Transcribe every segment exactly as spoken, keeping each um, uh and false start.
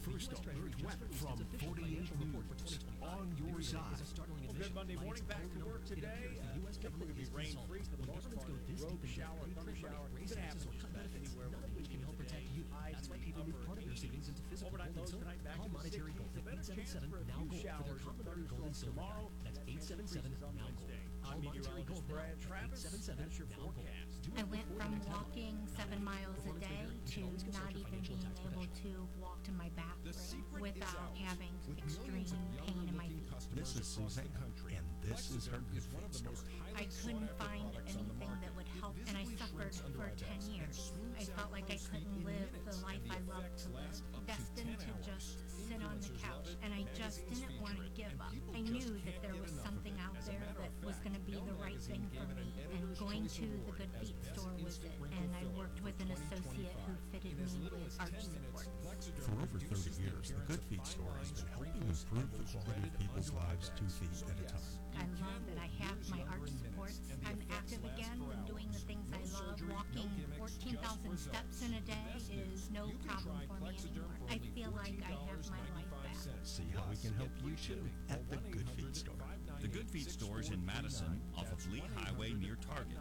first alert from forty-eight News on your side. Well, good Monday morning. Back to work today. Uh, typically going to be rain-free for the most part. Rogue shower, thunder shower. Could happen just about anywhere. Which can help protect you. That's why people move part of their savings into physical overnight lows tonight. Back in the sixties. A better chance for a few showers and thunderstorms tomorrow. That's eight seven seven on Wednesday. I'm meteorologist Brad Travis. That's your forecast. I went from walking seven miles a day to not even being able to walk to my bathroom without having extreme pain in my feet. This is Suzanne, and this is her good feet story. I couldn't find anything that would help, and I suffered for ten years. I felt like I couldn't live the life I loved to live, destined to just sit on the couch, and I just didn't want to give up. I knew that there was something out there that was going to be the right thing for me, and going to the Good Feet store was it, and I worked with an associate who fitted me with arch support. For over thirty years, the Good Feet store has been helping improve the quality of people's lives two feet at a time. I love that I have my arch supports. I'm active again and doing the things I love. Walking fourteen thousand steps in a day is no problem for me anymore. I feel like I have my life back. See how we can help you too at the Good Feet store. The Good Feet store is in Madison off of Lee Highway near Target.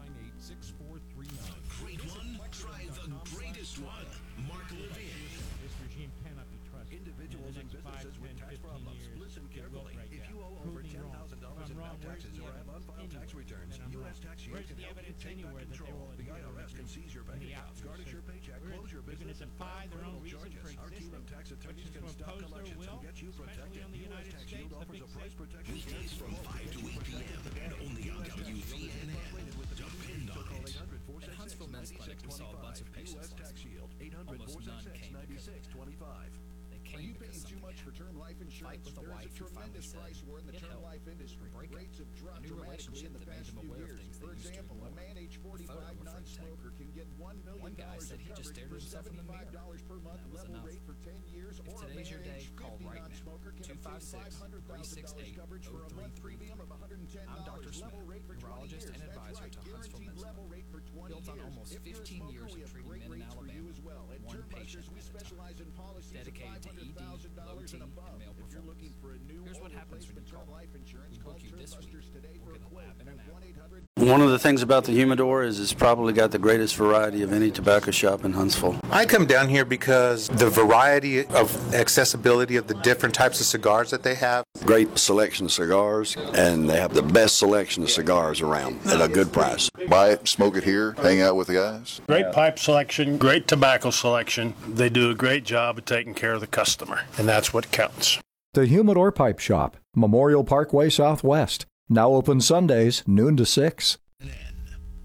Great one? Try the greatest one. Mark Levin. This regime cannot be trusted. Individuals and businesses with tax problems, listen carefully. If you owe over ten thousand dollars in back taxes or have unfiled tax returns, U S Tax Shield can help you take back control. The I R S can seize your bank account, garnish your paycheck, close your business, and file criminal charges. Our team of tax attorneys can stop collections and get you protected. U S Tax Shield offers a price protection Weekdays from five to eight p m and only on W V N N. Depend on it. At Huntsville Men's Clinic, we saw a bunch of patients last week. Almost none came because of it. They came because something happened. Fight with a wife who finally said, get help, break up. A new relationship that made them aware of things they used to ignore. A photo of a friend tagged. One guy said he just stared at himself in the mirror, and that was enough. If today's your day, call right now. two five six, three six eight, zero three three nine. I'm Doctor Smith, urologist and advisor to Huntsville Men's Clinic. Built on almost fifteen years of treating men in Alabama, one patient at a time. Dedicated to E D, low T, and male performance. Here's what happens when you call. We book you this week. We'll get a lab in an hour. One of the things about the Humidor is it's probably got the greatest variety of any tobacco shop in Huntsville. I come down here because the variety of accessibility of the different types of cigars that they have. Great selection of cigars, and they have the best selection of cigars around at a good price. Buy it, smoke it here, hang out with the guys. Great pipe selection, great tobacco selection. They do a great job of taking care of the customer, and that's what counts. The Humidor Pipe Shop, Memorial Parkway Southwest. Now open Sundays, noon to six.